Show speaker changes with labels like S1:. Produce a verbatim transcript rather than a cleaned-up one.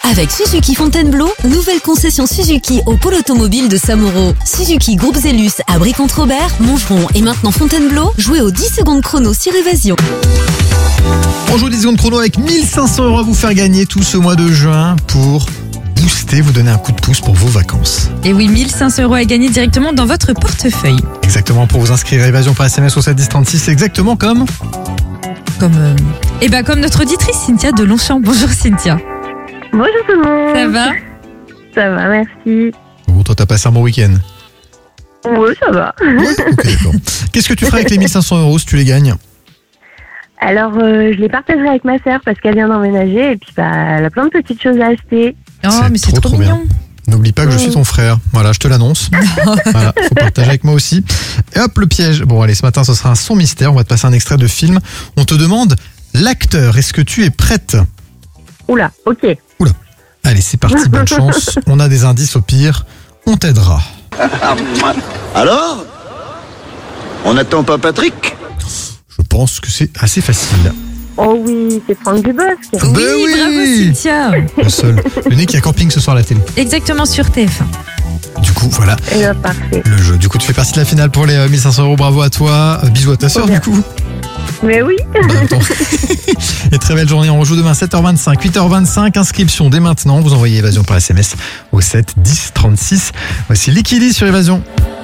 S1: Avec Suzuki Fontainebleau, nouvelle concession Suzuki au pôle automobile de Samouraud. Suzuki Groupe Zellus à Brie-Contre-Robert, Montgeron et maintenant Fontainebleau. Jouez aux dix secondes chrono sur Évasion.
S2: On joue dix secondes chrono avec mille cinq cents euros à vous faire gagner tout ce mois de juin pour booster, vous donner un coup de pouce pour vos vacances.
S3: Et oui, mille cinq cents euros à gagner directement dans votre portefeuille.
S2: Exactement, pour vous inscrire à Évasion par S M S au sept dix trente-six, c'est exactement comme...
S3: Comme, euh... eh ben, comme notre auditrice Cynthia de Longchamp. Bonjour Cynthia.
S4: Bonjour tout le monde.
S3: Ça va?
S4: Ça va, merci.
S2: Bon, toi t'as passé un bon week-end?
S4: Oui, ça va.
S2: Ouais, ok, d'accord. Qu'est-ce que tu feras avec les mille cinq cents euros si tu les gagnes?
S4: Alors, euh, je les partagerai avec ma sœur parce qu'elle vient d'emménager et puis bah, elle a plein de petites choses à acheter.
S3: Oh,
S2: C'est
S3: mais c'est
S2: trop,
S3: trop,
S2: trop
S3: mignon.
S2: N'oublie pas que je suis ton frère. Voilà, je te l'annonce. Voilà, faut partager avec moi aussi. Et hop, le piège. Bon, allez, ce matin, ce sera un son mystère. On va te passer un extrait de film. On te demande l'acteur. Est-ce que tu es prête?
S4: Oula, ok.
S2: Allez, c'est parti, bonne chance. On a des indices au pire. On t'aidera.
S5: Alors? On n'attend pas Patrick?
S2: Je pense que c'est assez facile.
S4: Oh oui, c'est Franck Dubosc.
S3: Oui,
S2: Ben oui.
S3: bravo Cynthia.
S2: Le seul. Le nez qui a camping ce soir à la télé.
S3: Exactement, sur T F un.
S2: Du coup, voilà
S4: Et bien, parfait.
S2: le jeu. Du coup, tu fais partie de la finale pour les euh, mille cinq cents euros. Bravo à toi. Euh, bisous à ta sœur,
S4: bien.
S2: du coup.
S4: Mais oui.
S2: En même temps. Et très belle journée. On rejoue demain sept heures vingt-cinq, huit heures vingt-cinq. Inscription dès maintenant. Vous envoyez Évasion par S M S au sept dix trente-six. Voici Liquidi sur Évasion.